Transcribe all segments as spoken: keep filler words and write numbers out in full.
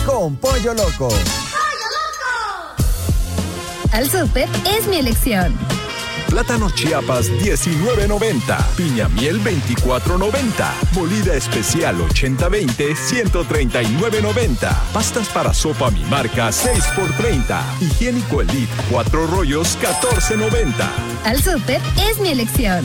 con Pollo Loco. ¡Pollo Loco! Al súper es mi elección. Plátano Chiapas diecinueve noventa, piña miel veinticuatro noventa, molida especial ochenta veinte ciento treinta y nueve noventa, pastas para sopa mi marca seis por treinta, higiénico Elite cuatro rollos catorce noventa. Al súper es mi elección.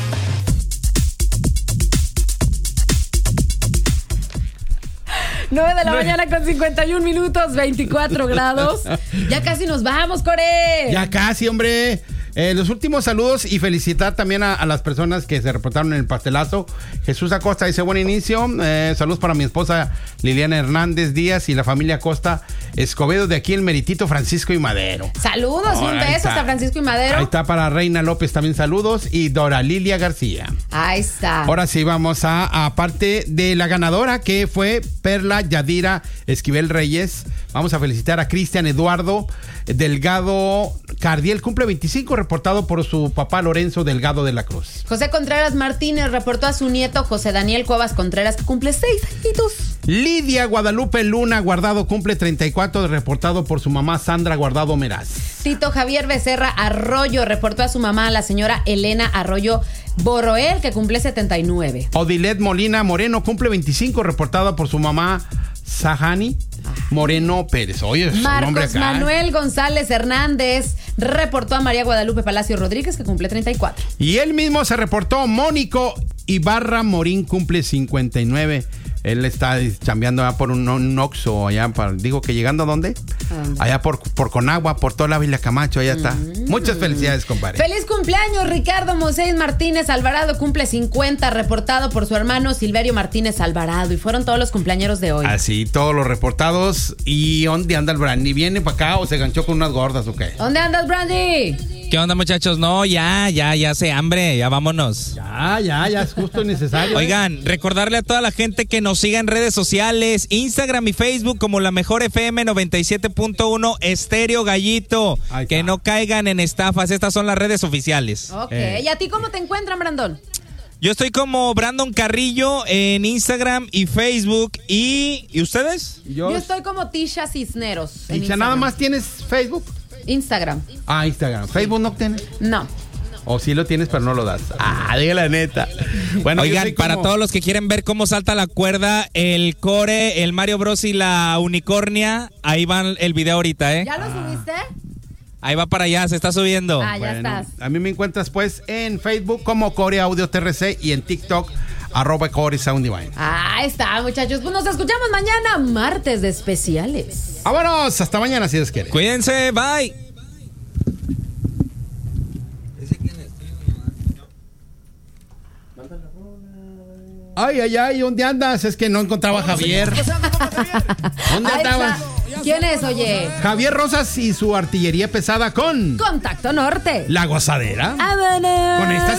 nueve de la mañana con cincuenta y un minutos, veinticuatro grados. Ya casi nos vamos, Core. Ya casi, hombre. Eh, los últimos saludos y felicitar también a, a las personas que se reportaron en el pastelazo. Jesús Acosta dice buen inicio. Eh, saludos para mi esposa Liliana Hernández Díaz y la familia Acosta Escobedo de aquí el Meritito Francisco y Madero. Saludos y un beso hasta Francisco y Madero. Ahí está para Reina López también saludos y Dora Lilia García. Ahí está. Ahora sí vamos a, a parte de la ganadora que fue Perla Yadira Esquivel Reyes. Vamos a felicitar a Cristian Eduardo Delgado Cardiel, cumple veinticinco, reportado por su papá Lorenzo Delgado de la Cruz. José Contreras Martínez reportó a su nieto José Daniel Cuevas Contreras, que cumple seis añitos. Lidia Guadalupe Luna Guardado cumple treinta y cuatro, reportado por su mamá Sandra Guardado Meraz. Tito Javier Becerra Arroyo reportó a su mamá, la señora Elena Arroyo Borroel, que cumple setenta y nueve. Odilet Molina Moreno cumple veinticinco, reportada por su mamá Sahani Moreno Pérez. Oye, es Marcos un nombre acá. Manuel González Hernández reportó a María Guadalupe Palacio Rodríguez, que cumple treinta y cuatro. Y él mismo se reportó. Mónico Ibarra Morín cumple cincuenta y nueve. Él está chambeando allá por un, un Oxxo, allá para, digo que llegando a dónde? ¿Dónde? Allá por, por Conagua, por toda la Villa Camacho, allá está. Mm. Muchas felicidades, compadre. Feliz cumpleaños, Ricardo Moisés Martínez Alvarado, cumple cincuenta, reportado por su hermano Silverio Martínez Alvarado. Y fueron todos los cumpleañeros de hoy. Así, todos los reportados. ¿Y dónde anda el Brandy? ¿Viene para acá o se ganchó con unas gordas o qué? ¿Dónde andas, Brandy? ¿Qué onda, muchachos? No, ya, ya, ya hace hambre, ya vámonos. Ya, ya, ya es justo y necesario. Oigan, ¿eh? Recordarle a toda la gente que nos siga en redes sociales, Instagram y Facebook como La Mejor F M noventa y siete punto uno Estéreo Gallito. Que no caigan en estafas, estas son las redes oficiales. Ok, eh. ¿Y a ti cómo te encuentran, Brandon? Yo estoy como Brandon Carrillo en Instagram y Facebook. ¿Y, ¿y ustedes? Yo, Yo estoy como Tisha Cisneros. ¿Tisha nada más tienes Facebook? Instagram. Ah, Instagram. ¿Facebook no tienes? No. O sí lo tienes, pero no lo das. Ah, diga la neta. Bueno, oigan, como... para todos los que quieren ver cómo salta la cuerda, el Core, el Mario Bros y la unicornia, ahí va el video ahorita, ¿eh? ¿Ya lo subiste? Ahí va para allá, se está subiendo. Ah, ya bueno, estás. A mí me encuentras pues en Facebook como Core Audio T R C y en TikTok arroba Core Sound Divine. Ah, está, muchachos. Pues nos escuchamos mañana, martes de especiales. Vámonos, hasta mañana si Dios quiere. Cuídense, bye. Ay, ay, ay, ¿dónde andas? Es que no encontraba a Javier. ¿Dónde andabas? ¿Quién es, oye? Javier Rosas y su artillería pesada con Contacto Norte. La Gozadera. ¡Vámonos! Con esta